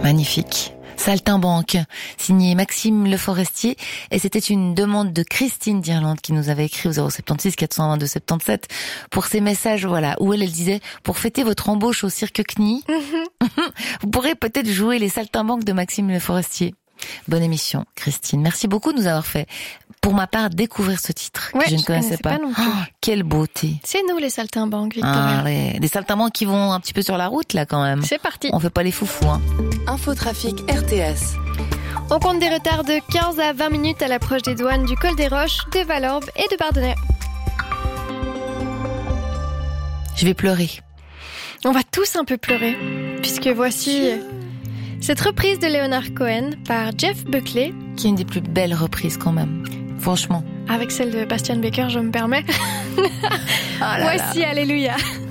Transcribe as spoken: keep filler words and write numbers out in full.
Magnifique. Saltimbanque, signé Maxime Le Forestier, et c'était une demande de Christine d'Irlande qui nous avait écrit au zéro sept six quatre cent vingt-deux soixante-dix-sept pour ces messages, voilà, où elle, elle disait, pour fêter votre embauche au cirque C N I, mm-hmm. vous pourrez peut-être jouer les Saltimbanques de Maxime Le Forestier. Bonne émission, Christine. Merci beaucoup de nous avoir fait, pour ma part, découvrir ce titre ouais, que je ne je connaissais pas. pas non plus. Oh, quelle beauté. C'est nous les Saltimbanques, Victoria. Ah, les, les Saltimbanques qui vont un petit peu sur la route, là, quand même. C'est parti. On fait pas les foufous, hein. Infotrafic R T S. On compte des retards de quinze à vingt minutes à l'approche des douanes du Col des Roches, de Valorbe et de Bardonnay. Je vais pleurer. On va tous un peu pleurer, puisque voici cette reprise de Leonard Cohen par Jeff Buckley. Qui est une des plus belles reprises quand même, franchement. Avec celle de Bastian Baker, je me permets. Oh là voici là. Alléluia.